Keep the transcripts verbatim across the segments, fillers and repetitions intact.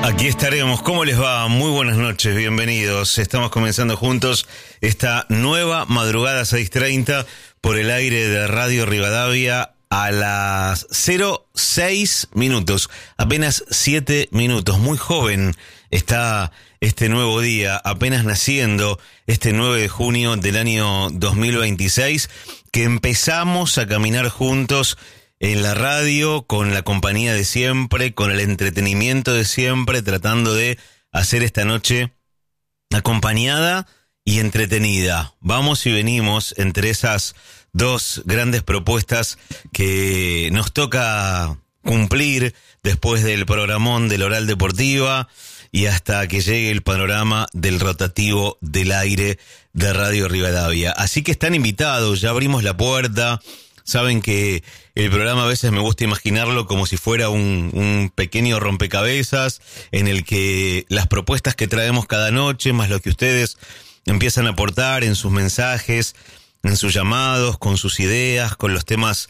Aquí estaremos. ¿Cómo les va? Muy buenas noches, bienvenidos. Estamos comenzando juntos esta nueva madrugada seis treinta por el aire de Radio Rivadavia a las cero seis minutos, apenas siete minutos. Muy joven está este nuevo día, apenas naciendo este nueve de junio del año dos mil veintiséis, que empezamos a caminar juntos en la radio, con la compañía de siempre, con el entretenimiento de siempre, tratando de hacer esta noche acompañada y entretenida. Vamos y venimos entre esas dos grandes propuestas que nos toca cumplir después del programón del Oral Deportiva y hasta que llegue el panorama del rotativo del aire de Radio Rivadavia. Así que están invitados, ya abrimos la puerta. Saben que el programa a veces me gusta imaginarlo como si fuera un, un pequeño rompecabezas en el que las propuestas que traemos cada noche, más lo que ustedes empiezan a aportar en sus mensajes, en sus llamados, con sus ideas, con los temas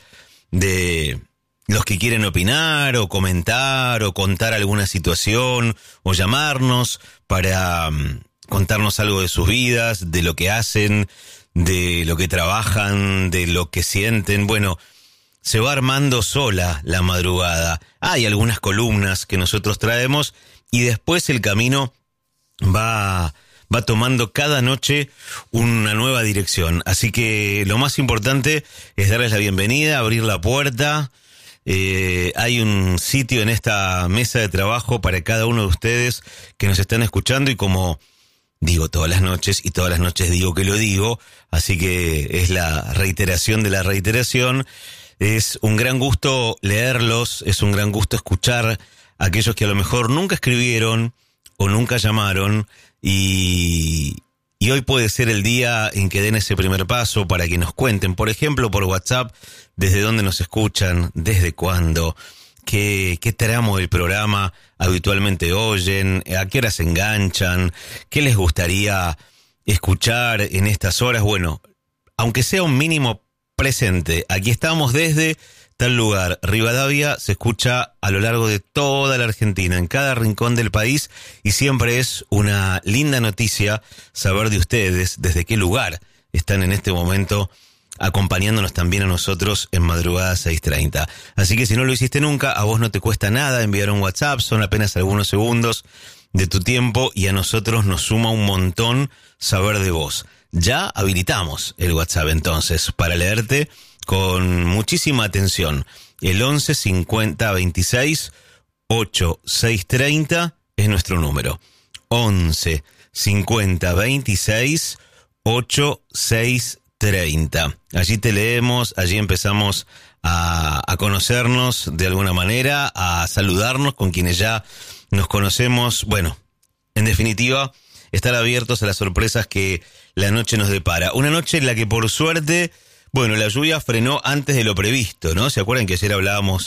de los que quieren opinar o comentar o contar alguna situación o llamarnos para um, contarnos algo de sus vidas, de lo que hacen, de lo que trabajan, de lo que sienten. Bueno, se va armando sola la madrugada. Hay algunas columnas que nosotros traemos y después el camino va, va tomando cada noche una nueva dirección. Así que lo más importante es darles la bienvenida, abrir la puerta. Eh, hay un sitio en esta mesa de trabajo para cada uno de ustedes que nos están escuchando y como digo todas las noches y todas las noches digo que lo digo, así que es la reiteración de la reiteración. Es un gran gusto leerlos, es un gran gusto escuchar a aquellos que a lo mejor nunca escribieron o nunca llamaron y, y hoy puede ser el día en que den ese primer paso para que nos cuenten, por ejemplo, por WhatsApp, desde dónde nos escuchan, desde cuándo, qué, qué tramo del programa habitualmente oyen, a qué horas se enganchan, qué les gustaría escuchar en estas horas. Bueno, aunque sea un mínimo presente, aquí estamos desde tal lugar. Rivadavia se escucha a lo largo de toda la Argentina, en cada rincón del país, y siempre es una linda noticia saber de ustedes desde qué lugar están en este momento acompañándonos también a nosotros en madrugada seis treinta. Así que si no lo hiciste nunca, a vos no te cuesta nada enviar un WhatsApp, son apenas algunos segundos de tu tiempo y a nosotros nos suma un montón saber de vos. Ya habilitamos el WhatsApp entonces para leerte con muchísima atención. El once cincuenta veintiséis ochenta y seis treinta es nuestro número. once cincuenta veintiséis ochenta y seis treinta. Allí te leemos, allí empezamos a, a conocernos de alguna manera, a saludarnos con quienes ya nos conocemos. Bueno, en definitiva, estar abiertos a las sorpresas que la noche nos depara. Una noche en la que por suerte, bueno, la lluvia frenó antes de lo previsto, ¿no? ¿Se acuerdan que ayer hablábamos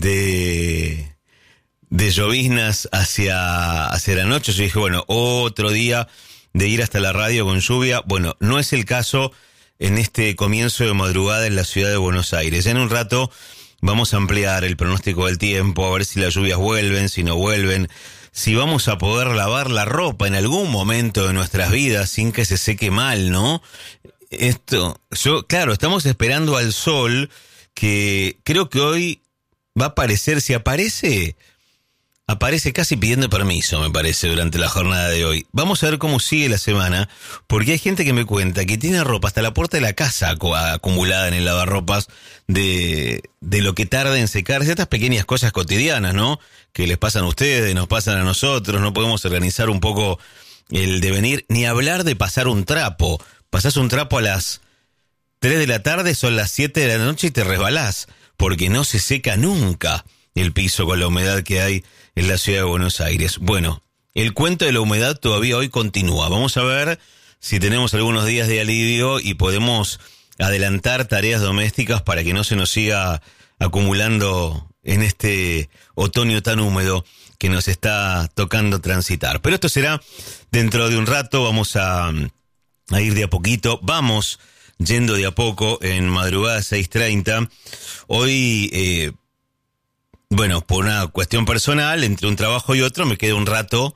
de, de lloviznas hacia, hacia la noche? Yo dije, bueno, otro día de ir hasta la radio con lluvia. Bueno, no es el caso en este comienzo de madrugada en la ciudad de Buenos Aires. Ya en un rato vamos a ampliar el pronóstico del tiempo, a ver si las lluvias vuelven, si no vuelven, si vamos a poder lavar la ropa en algún momento de nuestras vidas sin que se seque mal, ¿no? Esto, yo, claro, estamos esperando al sol, que creo que hoy va a aparecer, si aparece, aparece casi pidiendo permiso, me parece, durante la jornada de hoy. Vamos a ver cómo sigue la semana, porque hay gente que me cuenta que tiene ropa hasta la puerta de la casa acumulada en el lavarropas de, de lo que tarda en secarse. Estas pequeñas cosas cotidianas, ¿no? Que les pasan a ustedes, nos pasan a nosotros, no podemos organizar un poco el devenir, ni hablar de pasar un trapo. Pasás un trapo a las tres de la tarde, son las siete de la noche y te resbalás, porque no se seca nunca el piso con la humedad que hay en la ciudad de Buenos Aires. Bueno, el cuento de la humedad todavía hoy continúa. Vamos a ver si tenemos algunos días de alivio y podemos adelantar tareas domésticas para que no se nos siga acumulando en este otoño tan húmedo que nos está tocando transitar. Pero esto será dentro de un rato. Vamos a, a ir de a poquito. Vamos yendo de a poco en madrugada seis treinta. Hoy... Eh, bueno, por una cuestión personal, entre un trabajo y otro, me quedé un rato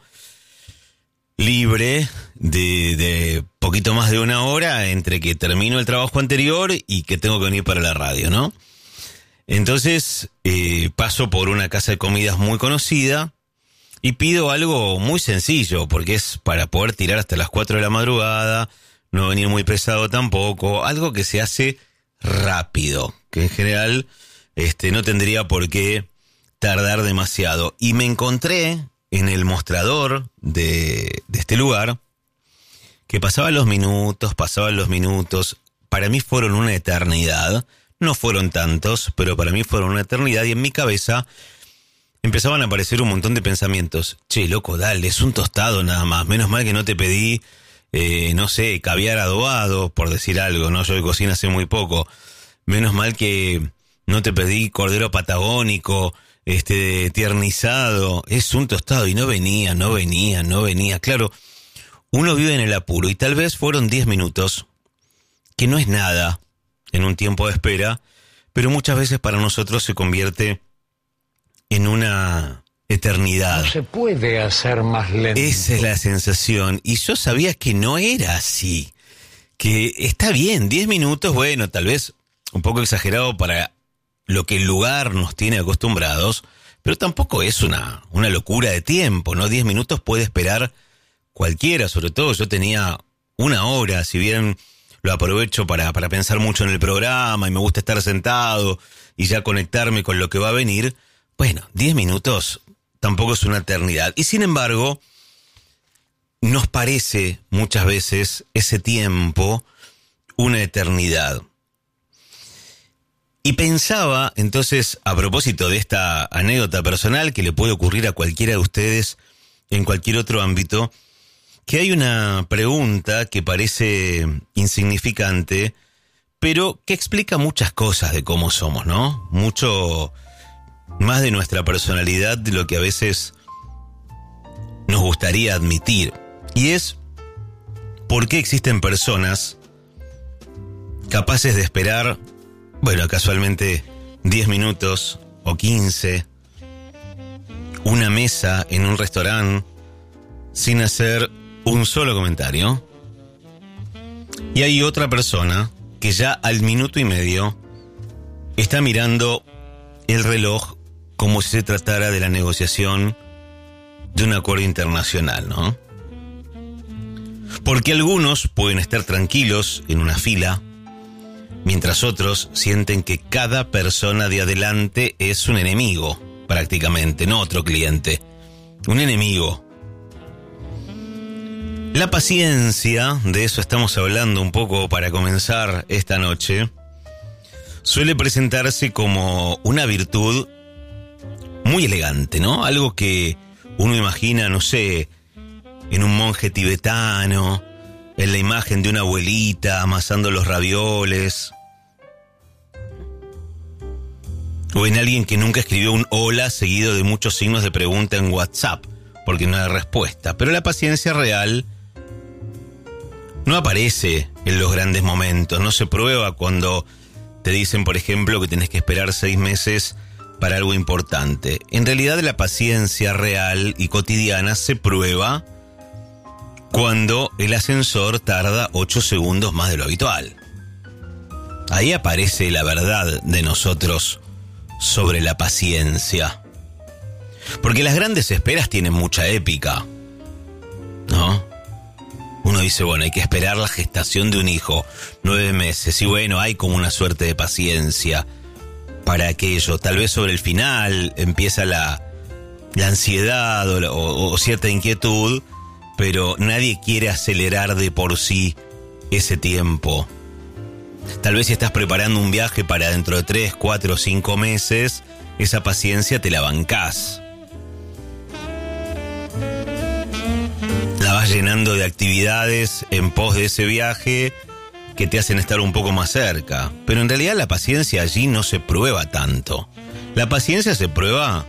libre de, de poquito más de una hora entre que termino el trabajo anterior y que tengo que venir para la radio, ¿no? Entonces eh, paso por una casa de comidas muy conocida y pido algo muy sencillo, porque es para poder tirar hasta las cuatro de la madrugada, no venir muy pesado tampoco, algo que se hace rápido, que en general este, no tendría por qué tardar demasiado. Y me encontré en el mostrador de, de este lugar que pasaban los minutos, pasaban los minutos, para mí fueron una eternidad, no fueron tantos, pero para mí fueron una eternidad, y en mi cabeza empezaban a aparecer un montón de pensamientos. Che, loco, dale, es un tostado nada más, menos mal que no te pedí, eh, no sé, caviar adobado, por decir algo, ¿no? Yo de cocina hace muy poco, menos mal que no te pedí cordero patagónico, este, tiernizado, es un tostado, y no venía, no venía, no venía, claro. Uno vive en el apuro y tal vez fueron diez minutos, que no es nada en un tiempo de espera, pero muchas veces para nosotros se convierte en una eternidad. No se puede hacer más lento. Esa es la sensación, y yo sabía que no era así, que está bien, diez minutos, bueno, tal vez un poco exagerado para lo que el lugar nos tiene acostumbrados, pero tampoco es una, una locura de tiempo, ¿no? diez minutos puede esperar cualquiera, sobre todo yo tenía una hora, si bien lo aprovecho para, para pensar mucho en el programa y me gusta estar sentado y ya conectarme con lo que va a venir, bueno, diez minutos tampoco es una eternidad. Y sin embargo, nos parece muchas veces ese tiempo una eternidad. Y pensaba, entonces, a propósito de esta anécdota personal que le puede ocurrir a cualquiera de ustedes en cualquier otro ámbito, que hay una pregunta que parece insignificante, pero que explica muchas cosas de cómo somos, ¿no? Mucho más de nuestra personalidad de lo que a veces nos gustaría admitir. Y es, ¿por qué existen personas capaces de esperar, bueno, casualmente diez minutos o quince, una mesa en un restaurante sin hacer un solo comentario? Y hay otra persona que ya al minuto y medio está mirando el reloj como si se tratara de la negociación de un acuerdo internacional, ¿no? Porque algunos pueden estar tranquilos en una fila, mientras otros sienten que cada persona de adelante es un enemigo, prácticamente, no otro cliente, un enemigo. La paciencia, de eso estamos hablando un poco para comenzar esta noche, suele presentarse como una virtud muy elegante, ¿no? Algo que uno imagina, no sé, en un monje tibetano, en la imagen de una abuelita amasando los ravioles, o en alguien que nunca escribió un hola seguido de muchos signos de pregunta en WhatsApp, porque no hay respuesta. Pero la paciencia real no aparece en los grandes momentos, no se prueba cuando te dicen, por ejemplo, que tenés que esperar seis meses para algo importante. En realidad, la paciencia real y cotidiana se prueba cuando el ascensor tarda ocho segundos más de lo habitual. Ahí aparece la verdad de nosotros sobre la paciencia. Porque las grandes esperas tienen mucha épica, ¿no? Uno dice, bueno, hay que esperar la gestación de un hijo, nueve meses, y bueno, hay como una suerte de paciencia para aquello. Tal vez sobre el final empieza la, la ansiedad o, o, o cierta inquietud, pero nadie quiere acelerar de por sí ese tiempo. Tal vez si estás preparando un viaje para dentro de tres, cuatro, cinco meses, esa paciencia te la bancás. La vas llenando de actividades en pos de ese viaje que te hacen estar un poco más cerca. Pero en realidad la paciencia allí no se prueba tanto. La paciencia se prueba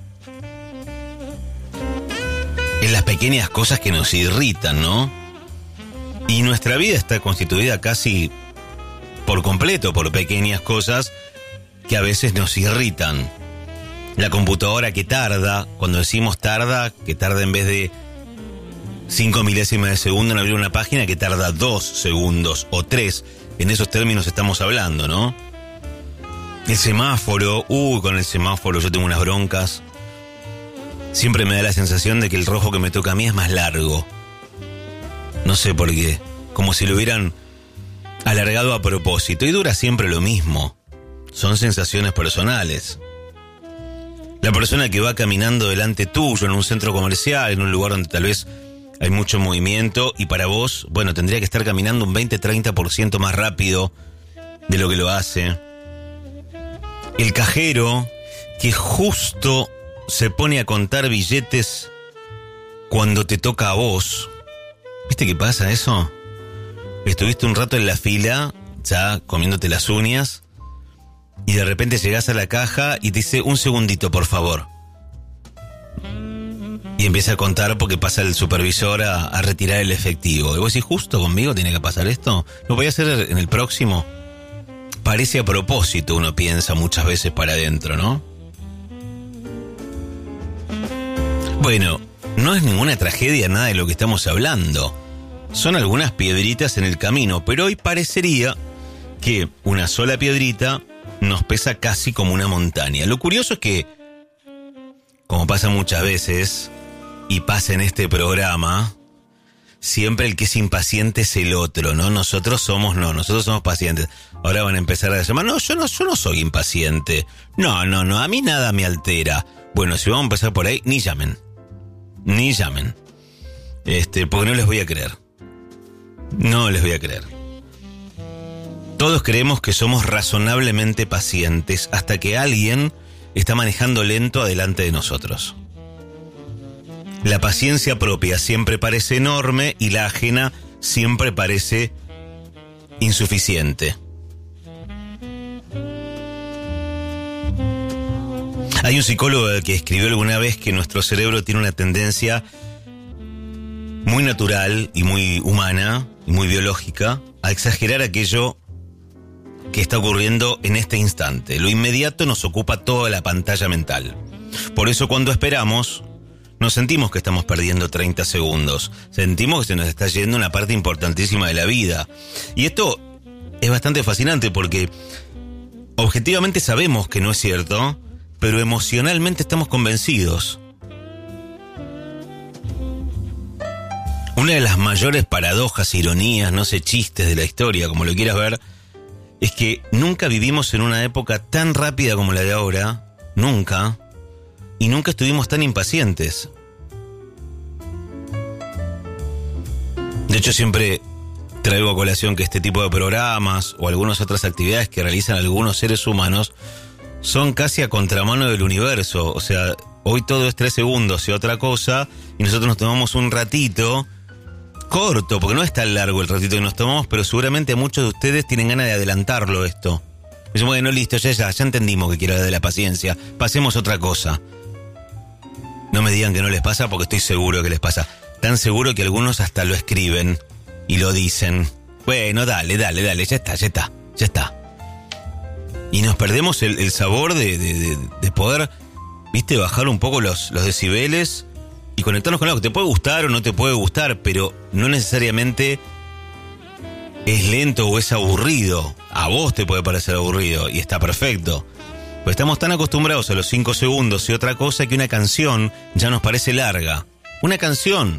en las pequeñas cosas que nos irritan, ¿no? Y nuestra vida está constituida casi por completo por pequeñas cosas que a veces nos irritan. La computadora que tarda, cuando decimos tarda, que tarda en vez de cinco milésimas de segundo en abrir una página, que tarda dos segundos o tres. En esos términos estamos hablando, ¿no? El semáforo, uy, con el semáforo yo tengo unas broncas. Siempre me da la sensación de que el rojo que me toca a mí es más largo. No sé por qué. Como si lo hubieran alargado a propósito. Y dura siempre lo mismo. Son sensaciones personales. La persona que va caminando delante tuyo en un centro comercial, en un lugar donde tal vez hay mucho movimiento, y para vos, bueno, tendría que estar caminando un veinte a treinta por ciento más rápido de lo que lo hace. El cajero que justo se pone a contar billetes cuando te toca a vos. ¿Viste qué pasa eso? Estuviste un rato en la fila, ya comiéndote las uñas, y de repente llegás a la caja y te dice, un segundito, por favor. Y empieza a contar porque pasa el supervisor a, a retirar el efectivo. Y vos decís, ¿justo conmigo tiene que pasar esto? ¿Lo voy a hacer en el próximo? Parece a propósito, uno piensa muchas veces para adentro, ¿no? Bueno, no es ninguna tragedia nada de lo que estamos hablando. Son algunas piedritas en el camino, pero hoy parecería que una sola piedrita nos pesa casi como una montaña. Lo curioso es que, como pasa muchas veces, y pasa en este programa, siempre el que es impaciente es el otro, ¿no? Nosotros somos, no, nosotros somos pacientes. Ahora van a empezar a decir, no, yo no, yo no soy impaciente. No, no, no, a mí nada me altera. Bueno, si vamos a empezar por ahí, ni llamen. Ni llamen. Este, porque no les voy a creer. No les voy a creer. Todos creemos que somos razonablemente pacientes hasta que alguien está manejando lento adelante de nosotros. La paciencia propia siempre parece enorme y la ajena siempre parece insuficiente. Hay un psicólogo que escribió alguna vez que nuestro cerebro tiene una tendencia muy natural y muy humana y muy biológica a exagerar aquello que está ocurriendo en este instante. Lo inmediato nos ocupa toda la pantalla mental. Por eso cuando esperamos, nos sentimos que estamos perdiendo treinta segundos. Sentimos que se nos está yendo una parte importantísima de la vida. Y esto es bastante fascinante porque objetivamente sabemos que no es cierto, pero emocionalmente estamos convencidos. Una de las mayores paradojas, ironías, no sé, chistes de la historia, como lo quieras ver, es que nunca vivimos en una época tan rápida como la de ahora, nunca, y nunca estuvimos tan impacientes. De hecho, siempre traigo a colación que este tipo de programas o algunas otras actividades que realizan algunos seres humanos son casi a contramano del universo. O sea, hoy todo es tres segundos y otra cosa, y nosotros nos tomamos un ratito corto, porque no es tan largo el ratito que nos tomamos, pero seguramente muchos de ustedes tienen ganas de adelantarlo esto. Dicen, bueno, listo, ya, ya, ya entendimos que quiero hablar de la paciencia, pasemos a otra cosa. No me digan que no les pasa, porque estoy seguro que les pasa. Tan seguro que algunos hasta lo escriben y lo dicen. Bueno, dale, dale, dale, ya está, ya está, ya está. Y nos perdemos el, el sabor de, de, de, de poder, viste, bajar un poco los, los decibeles y conectarnos con algo que te puede gustar o no te puede gustar, pero no necesariamente es lento o es aburrido. A vos te puede parecer aburrido y está perfecto. Pero estamos tan acostumbrados a los cinco segundos y otra cosa que una canción ya nos parece larga. Una canción.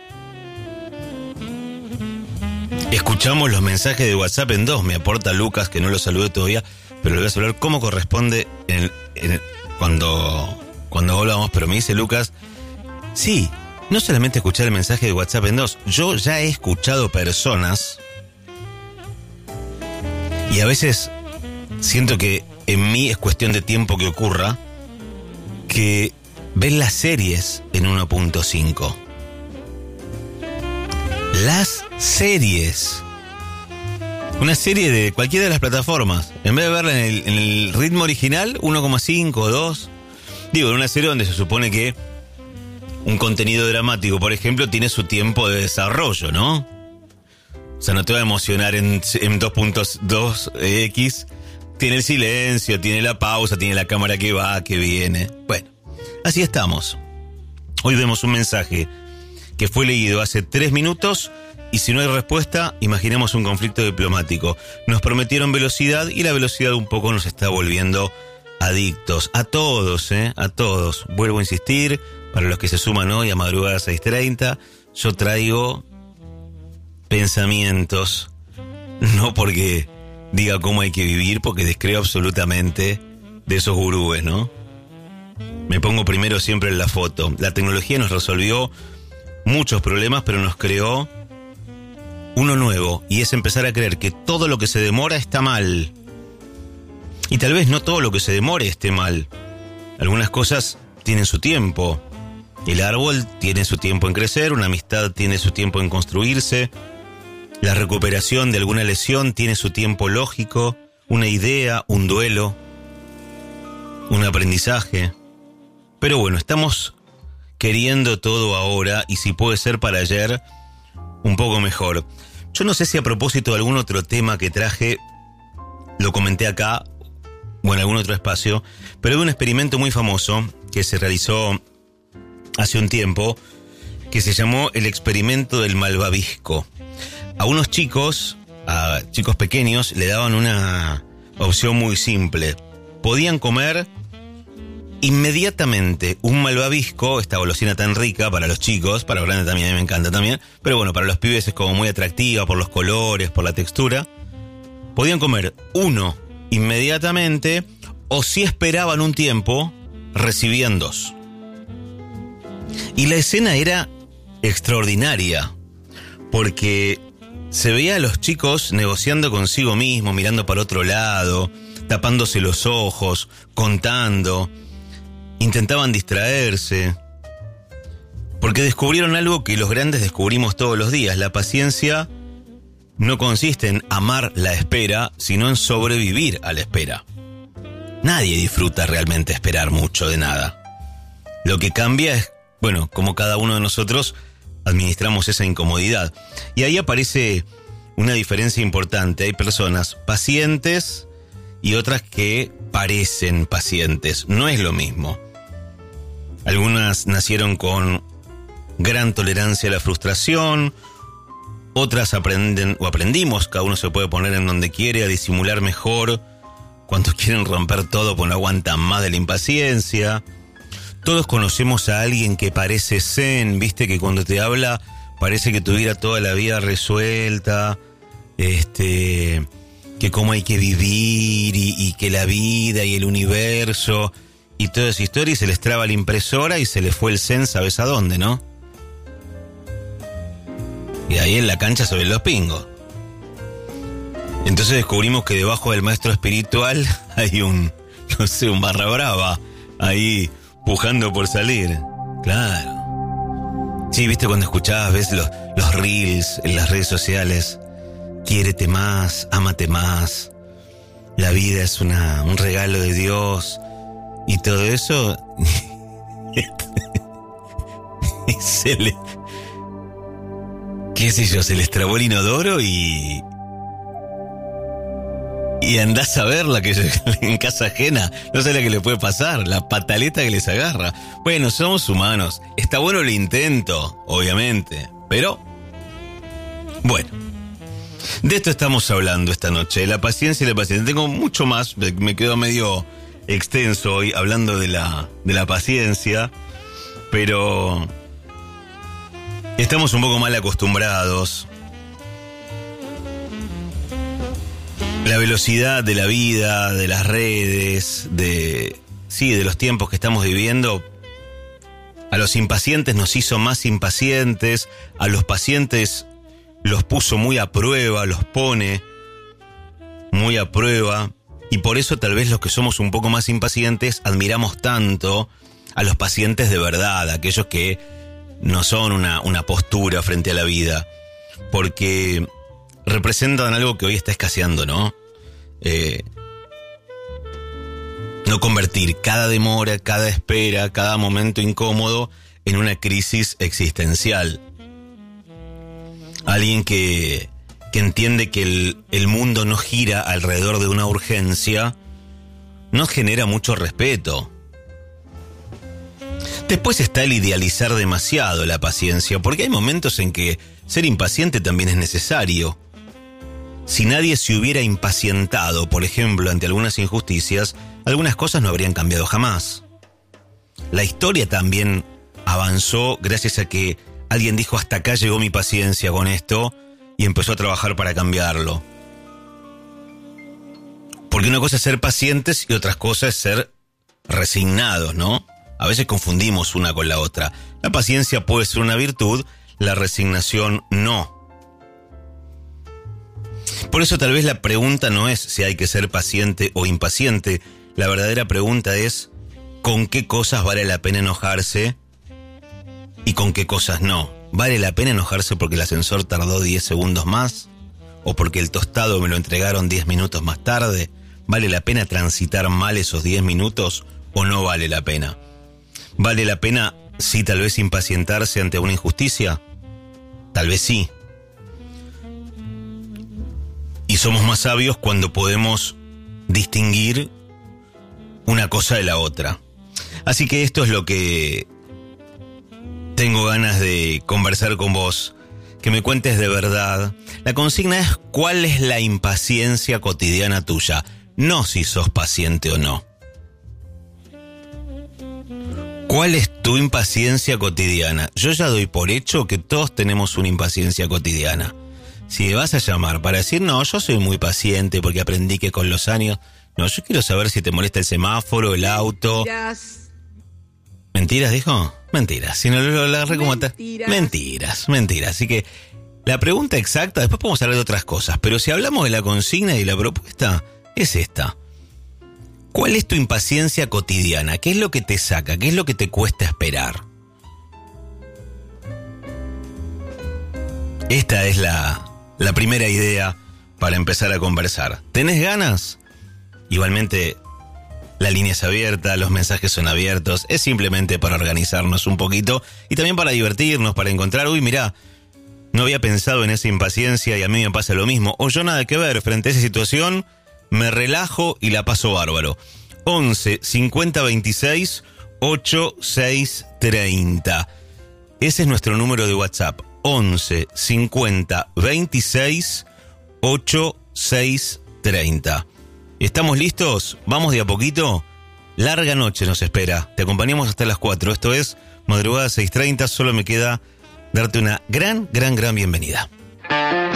Escuchamos los mensajes de WhatsApp en dos. Me aporta Lucas, que no lo saludé todavía, pero le voy a saludar como corresponde en el, en el, cuando, cuando hablamos. Pero me dice Lucas, sí, no solamente escuchar el mensaje de WhatsApp en dos, yo ya he escuchado personas y a veces siento que en mí es cuestión de tiempo que ocurra, que ven las series en uno punto cinco. Las series. Una serie de cualquiera de las plataformas. En vez de verla en el, en el ritmo original, uno coma cinco o dos. Digo, en una serie donde se supone que un contenido dramático, por ejemplo, tiene su tiempo de desarrollo, ¿no? O sea, no te va a emocionar en, en dos punto dos equis tiene el silencio, tiene la pausa, tiene la cámara que va, que viene. Bueno, así estamos. Hoy vemos un mensaje que fue leído hace tres minutos y si no hay respuesta, imaginemos un conflicto diplomático. Nos prometieron velocidad y la velocidad un poco nos está volviendo adictos. A todos, ¿eh? A todos. Vuelvo a insistir, para los que se suman hoy a madrugada seis treinta, yo traigo pensamientos, no porque diga cómo hay que vivir, porque descreo absolutamente de esos gurúes, ¿no? Me pongo primero siempre en la foto. La tecnología nos resolvió muchos problemas, pero nos creó uno nuevo, y es empezar a creer que todo lo que se demora está mal. Y tal vez no todo lo que se demore esté mal. Algunas cosas tienen su tiempo. El árbol tiene su tiempo en crecer, una amistad tiene su tiempo en construirse, la recuperación de alguna lesión tiene su tiempo lógico, una idea, un duelo, un aprendizaje. Pero bueno, estamos queriendo todo ahora, y si puede ser para ayer, un poco mejor. Yo no sé si a propósito de algún otro tema que traje, lo comenté acá o en algún otro espacio, pero de un experimento muy famoso que se realizó hace un tiempo, que se llamó el experimento del malvavisco. A unos chicos, a chicos pequeños, le daban una opción muy simple. Podían comer inmediatamente un malvavisco, esta golosina tan rica para los chicos, para los grandes también, a mí me encanta también, pero bueno, para los pibes es como muy atractiva por los colores, por la textura. Podían comer uno inmediatamente, o si esperaban un tiempo, recibían dos. Y la escena era extraordinaria, porque se veía a los chicos negociando consigo mismo, mirando para otro lado, tapándose los ojos, contando, intentaban distraerse, porque descubrieron algo que los grandes descubrimos todos los días. La paciencia no consiste en amar la espera, sino en sobrevivir a la espera. Nadie disfruta realmente esperar mucho de nada. Lo que cambia es, bueno, como cada uno de nosotros administramos esa incomodidad. Y ahí aparece una diferencia importante. Hay personas pacientes y otras que parecen pacientes. No es lo mismo. Algunas nacieron con gran tolerancia a la frustración, otras aprenden o aprendimos, cada uno se puede poner en donde quiere, a disimular mejor cuando quieren romper todo porque no aguantan más de la impaciencia. Todos conocemos a alguien que parece zen, viste, que cuando te habla parece que tuviera toda la vida resuelta, este, que cómo hay que vivir y, y que la vida y el universo y toda esa historia, y se les traba la impresora y se les fue el zen, ¿sabes a dónde, no? Y ahí en la cancha se ven los pingos. Entonces descubrimos que debajo del maestro espiritual hay un, no sé, un barra brava ahí pujando por salir. Claro. Sí, viste cuando escuchabas, ves los, los reels en las redes sociales. Quiérete más, ámate más. La vida es una, un regalo de Dios. Y todo eso. Y se le. Qué sé yo, se les trabó el inodoro y. Y andás a verla que en casa ajena, no sé la que le puede pasar, la pataleta que les agarra. Bueno, somos humanos, está bueno el intento, obviamente, pero bueno, de esto estamos hablando esta noche, la paciencia y la paciencia. Tengo mucho más, me quedo medio extenso hoy hablando de la, de la paciencia, pero estamos un poco mal acostumbrados. La velocidad de la vida, de las redes, de sí, de los tiempos que estamos viviendo, a los impacientes nos hizo más impacientes, a los pacientes los puso muy a prueba, los pone muy a prueba, y por eso tal vez los que somos un poco más impacientes admiramos tanto a los pacientes de verdad, aquellos que no son una, una postura frente a la vida, porque representan algo que hoy está escaseando, ¿no? Eh, no convertir cada demora, cada espera, cada momento incómodo en una crisis existencial. Alguien que, que entiende que el, el mundo no gira alrededor de una urgencia, nos genera mucho respeto. Después está el idealizar demasiado la paciencia, porque hay momentos en que ser impaciente también es necesario. Si nadie se hubiera impacientado, por ejemplo, ante algunas injusticias, algunas cosas no habrían cambiado jamás. La historia también avanzó gracias a que alguien dijo: hasta acá llegó mi paciencia con esto, y empezó a trabajar para cambiarlo. Porque una cosa es ser pacientes y otra cosa es ser resignados, ¿no? A veces confundimos una con la otra. La paciencia puede ser una virtud, la resignación no. Por eso tal vez la pregunta no es si hay que ser paciente o impaciente. La verdadera pregunta es con qué cosas vale la pena enojarse y con qué cosas no. ¿Vale la pena enojarse porque el ascensor tardó diez segundos más? ¿O porque el tostado me lo entregaron diez minutos más tarde? ¿Vale la pena transitar mal esos diez minutos o no vale la pena? ¿Vale la pena, sí, tal vez impacientarse ante una injusticia? Tal vez sí. Y somos más sabios cuando podemos distinguir una cosa de la otra. Así que esto es lo que tengo ganas de conversar con vos, que me cuentes de verdad. La consigna es: ¿cuál es la impaciencia cotidiana tuya? No si sos paciente o no. ¿Cuál es tu impaciencia cotidiana? Yo ya doy por hecho que todos tenemos una impaciencia cotidiana. Si me vas a llamar para decir: no, yo soy muy paciente porque aprendí que con los años... No, yo quiero saber si te molesta el semáforo, el auto... Mentiras. ¿Mentiras, dijo? Mentiras. Si no lo agarré como... Mentiras. Mentiras, mentiras. Así que la pregunta exacta, después podemos hablar de otras cosas, pero si hablamos de la consigna y la propuesta, es esta. ¿Cuál es tu impaciencia cotidiana? ¿Qué es lo que te saca? ¿Qué es lo que te cuesta esperar? Esta es la, la primera idea para empezar a conversar. ¿Tenés ganas? Igualmente, la línea es abierta, los mensajes son abiertos. Es simplemente para organizarnos un poquito y también para divertirnos, para encontrar... Uy, mirá, no había pensado en esa impaciencia y a mí me pasa lo mismo. O yo nada que ver frente a esa situación... Me relajo y la paso bárbaro. once cincuenta veintiséis ochenta y seis treinta. Ese es nuestro número de WhatsApp. once cincuenta veintiséis ochenta y seis treinta. ¿Estamos listos? ¿Vamos de a poquito? Larga noche nos espera. Te acompañamos hasta las cuatro. Esto es Madrugada seis treinta. Solo me queda darte una gran, gran, gran bienvenida.